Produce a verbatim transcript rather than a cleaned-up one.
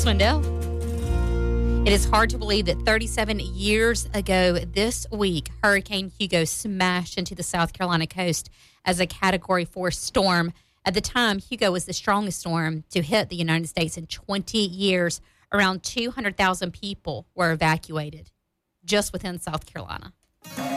Swindell. It is hard to believe that thirty-seven years ago this week, Hurricane Hugo smashed into the South Carolina coast as a Category four storm. At the time, Hugo was the strongest storm to hit the United States in twenty years. Around two hundred thousand people were evacuated just within South Carolina.